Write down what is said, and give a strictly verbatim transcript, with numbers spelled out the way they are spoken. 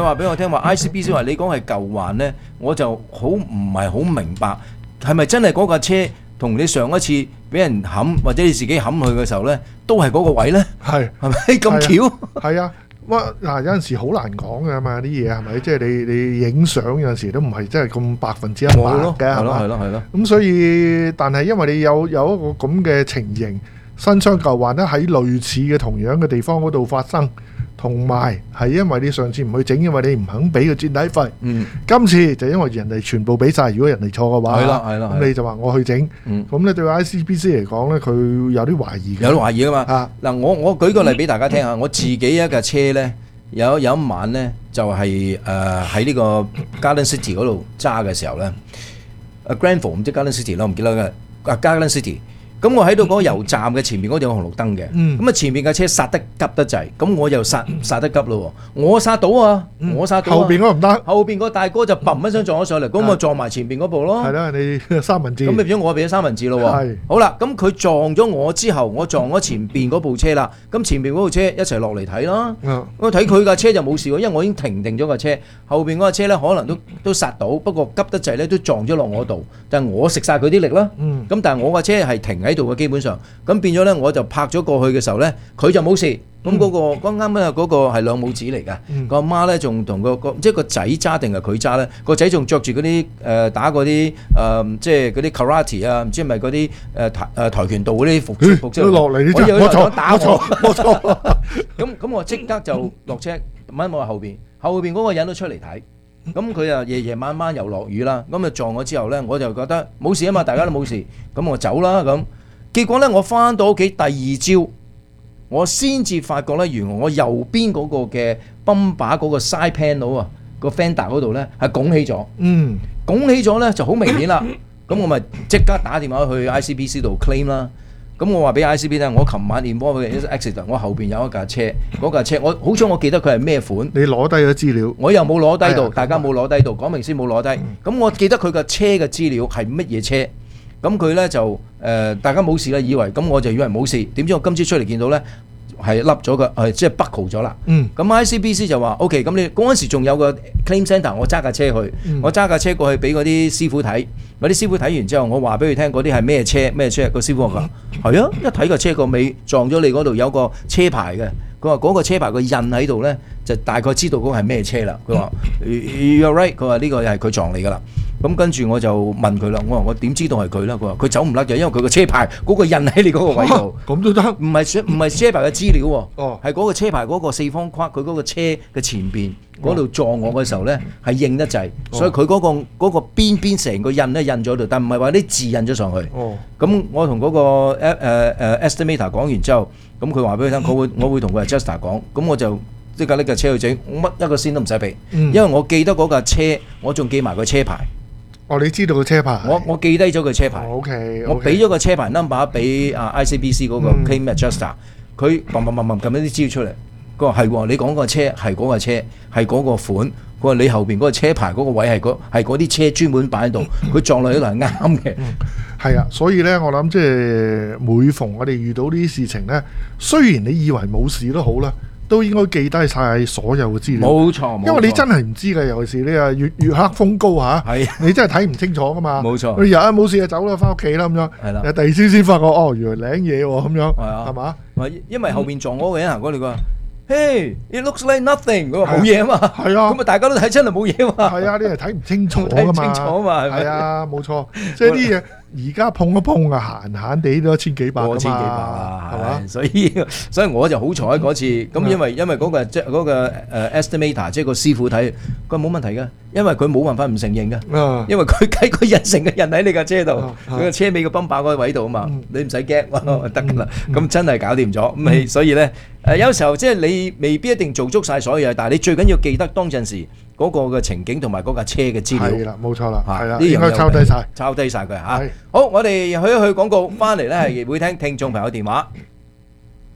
話俾我聽話 I C B C 話你講係舊患咧，我就好唔係好明白，係咪真係嗰架車同你上一次俾人冚或者你自己冚佢嘅時候咧，都係嗰個位咧？ 係係咪咁巧？ 係啊，哇！嗱有陣時好難講嘅嘛，啲嘢係咪？即係你你影相有陣時都唔係真係咁百分之一百嘅，係咯嘛？ 係咯係咯。 咁所以，但係因為你有有一個咁嘅情形，新傷舊患咧喺類似嘅同樣嘅地方嗰度發生。同埋係因為你上次唔去整，因為你唔肯俾個墊底費。 嗯。 今次就因為人哋全部俾晒，如果人哋錯嘅話， 係啦係啦。 咁你就話我去整。 嗯。 咁咧對 I C B C 嚟講咧，佢有啲懷疑嘅。 有啲懷疑㗎嘛。 啊。 嗱，我我舉個例俾大家聽下，我自己一架車咧，有有一晚咧就係誒喺呢個 Garden City 嗰度揸嘅時候咧，誒 Granville 唔知 Garden City 咯，唔記得嘅啊 Garden City。咁我喺到嗰個油站嘅前面嗰度有紅綠燈嘅，咁啊前面架車剎得急得滯，咁我又剎剎得急咯喎，我剎到啊，我剎到啊， 後邊嗰個唔得， 後邊個大哥就砰一聲撞咗上嚟，咁我撞埋前邊嗰部咯， 係啦，你三文治， 咁變咗我變咗三文治咯喎， 係， 好啦，咁佢撞咗我之後，我撞咗前邊嗰部車啦，咁前邊嗰部車一齊落嚟睇啦，我睇佢架車就冇事喎，因為我已經停定咗架車，後邊嗰架車咧可能都都剎到，不過急得滯咧都撞咗落我度，但係我食晒佢啲力啦，咁但係我架車係停喺度嘅，基本上，咁變咗咧，我就拍咗過去嘅時候咧，佢就冇事。咁嗰個嗰啱啱嗰個係兩母子嚟㗎，個阿媽咧仲同個個即係個仔揸定係佢揸咧，個仔仲着住嗰啲誒打嗰啲誒即係嗰啲 karate 啊，唔知係咪嗰啲誒跆誒跆拳道嗰啲服服裝落嚟，我以為想打我，冇錯。 咁咁我即刻就落車，問我後邊，後邊嗰個人都出嚟睇。咁佢啊夜夜晚晚又落雨啦，咁啊撞咗之後咧，我就覺得冇事啊嘛，大家都冇事，咁我走啦咁。結果咧，我翻到屋企第二朝，我先至發覺咧，原來我右邊嗰個嘅泵把嗰個 side panel 啊，個 fender 嗰度咧係拱起咗， 嗯， 拱起咗咧就好明顯啦。咁我咪即刻打電話去 I C B C 度 claim 啦。咁我話俾 I C B C 聽，我琴晚 involve 嘅 accident， 我後邊有一架車，嗰架車我好彩我記得佢係咩款。 你攞低咗資料， 我又冇攞低到，大家冇攞低到，講明先冇攞低。咁我記得佢架車嘅資料係乜嘢車？咁佢咧就誒、呃，大家冇事啦，以為咁我就以為冇事，點知我今朝出嚟見到咧係凹咗個誒，即係 buckle 咗啦。嗯。咁 I C B C 就話 OK，咁你嗰陣時仲有個 claim centre，我揸架車去，嗯、我揸架車過去俾嗰啲師傅睇，嗰啲師傅睇完之後，我話俾佢聽嗰啲係咩車咩車，個師傅話係啊，一睇個車個尾撞咗你嗰度有個車牌嘅，佢話嗰個車牌個印喺度咧，就大概知道嗰個係咩車啦。佢話 You're right，佢話呢個係佢撞你㗎啦。咁跟住我就問佢啦，我話我點知道係佢啦？佢話佢走唔甩嘅，因為佢個車牌嗰個印喺你嗰個位度。 咁都得？ 唔係唔係車牌嘅資料喎，哦，係嗰個車牌嗰個四方框，佢嗰個車嘅前邊嗰度撞我嘅時候咧，係認得滯，所以佢嗰個嗰個邊邊成個印咧印咗度，但唔係話啲字印咗上去。哦，咁我同嗰個誒誒誒 estimator 講完之後，咁佢話俾佢聽，佢會我會同個 adjuster 講，咁我就即刻拎架車去整，乜一個先都唔使俾，因為我記得嗰架車，我仲記埋個車牌。 哦，你知道個車牌？ 我我記低咗個車牌。 O K， 我俾咗個車牌 number 俾啊 I C B C 嗰個 claim adjuster，佢砰砰砰砰撳一啲資料出嚟。佢話係喎，你講個車係嗰個車，係嗰個款。佢話你後邊嗰個車牌嗰個位係嗰係嗰啲車專門擺喺度，佢撞落去度係啱嘅。 係啊，所以咧，我諗即係每逢我哋遇到呢啲事情咧，雖然你以為冇事都好啦，都應該記低晒所有嘅資料。冇錯，因為你真係唔知㗎，尤其是你啊月月黑風高嚇，你真係睇唔清楚㗎嘛。冇錯，你日啊冇事就走啦，翻屋企啦咁樣。係啦，第二朝先發覺哦，原來領嘢喎咁樣。係啊，係嘛？因為後邊撞嗰個人行過嚟㗎。Hey, it looks like nothing。佢話冇嘢啊嘛，係啊，咁啊大家都睇真係冇嘢啊嘛，係啊，你係睇唔清楚㗎嘛，睇唔清楚啊嘛，係啊，冇錯，即係啲嘢而家碰一碰啊，閒閒地都一千幾百㗎嘛，過千幾百啊，係嘛，所以所以我就好彩嗰次，咁因為因為嗰個即係嗰個誒 estimator 即係個師傅睇，佢冇問題㗎，因為佢冇辦法唔承認㗎，因為佢計個印成嘅印喺你架車度，佢個車尾個泵把嗰個位度啊嘛，你唔使驚，得㗎啦，咁真係搞掂咗，咁係所以咧。誒有時候即係你未必一定做足晒所有嘢，但係你最緊要記得當陣時嗰個嘅情景同埋嗰架車嘅資料。係啦，冇錯啦，係啦，呢應該抄低晒，抄低晒佢嚇。好，我哋去一去廣告，翻嚟咧係會聽聽眾朋友電話。